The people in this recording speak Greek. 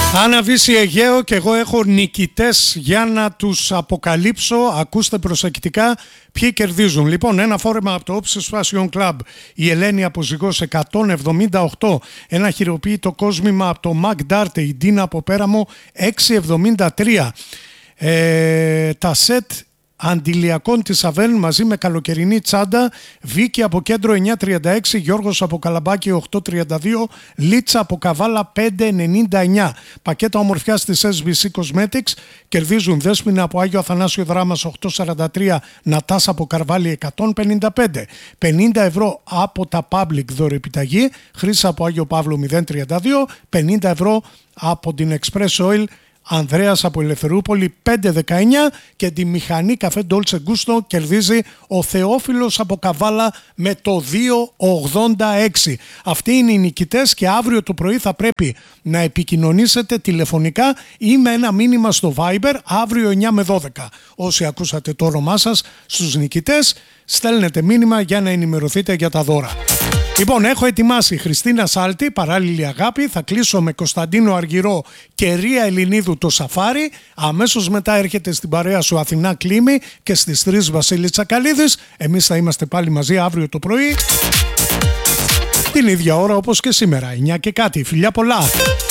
Αναβήσει Αιγαίο και εγώ έχω νικητές για να τους αποκαλύψω. Ακούστε προσεκτικά ποιοι κερδίζουν. Λοιπόν, ένα φόρεμα από το Όψης Fashion Club, η Ελένη από Ζυγός 178. Ένα χειροποίητο κόσμημα από το Magdarte, η Ντίνα από Πέραμο 673. Τα σετ αντιλιακών της Αβέν μαζί με καλοκαιρινή τσάντα, Βίκη από Κέντρο 936, Γιώργος από Καλαμπάκη 832, Λίτσα από Καβάλα 599. Πακέτα ομορφιάς της SBC Cosmetics κερδίζουν Δέσποινα από Άγιο Αθανάσιο Δράμας 843, Νατάσα από Καρβάλη 155, 50 ευρώ από τα Public δωρεπιταγή, Χρύσα από Άγιο Παύλο 032, 50 ευρώ από την Express Oil Ανδρέας από Ελευθερούπολη 519 και τη μηχανή καφέ Dolce Gusto κερδίζει ο Θεόφιλος από Καβάλα με το 286. Αυτοί είναι οι νικητές και αύριο το πρωί θα πρέπει να επικοινωνήσετε τηλεφωνικά ή με ένα μήνυμα στο Viber αύριο 9 με 12. Όσοι ακούσατε το όνομά σας στους νικητές, στέλνετε μήνυμα για να ενημερωθείτε για τα δώρα. Λοιπόν, έχω ετοιμάσει Χριστίνα Σάλτη, παράλληλη αγάπη. Θα κλείσω με Κωνσταντίνο Αργυρό και Ρία Ελληνίδου το Σαφάρι. Αμέσως μετά έρχεται στην παρέα σου Αθηνά Κλίμη και στις 3 Βασίλη Τσακαλίδης. Εμείς θα είμαστε πάλι μαζί αύριο το πρωί, την ίδια ώρα όπως και σήμερα, 9 και κάτι. Φιλιά πολλά!